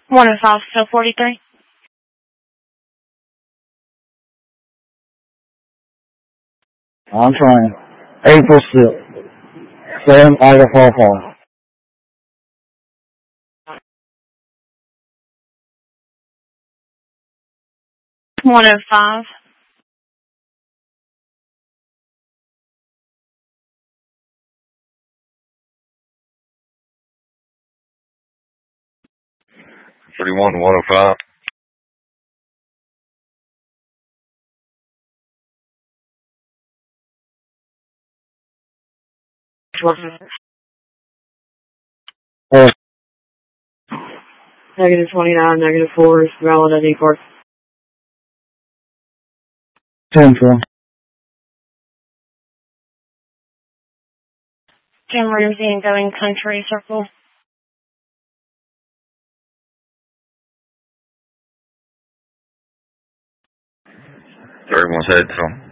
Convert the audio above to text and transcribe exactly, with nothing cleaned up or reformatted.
one oh five, still forty-three. I'm trying. April sixth. Sam Idaho Hall. one oh five. thirty-one, one oh five. Uh, Negative twenty-nine, negative four is valid at E-Park. Central. Jim Ramsey and going country circle. Thirty-one Central.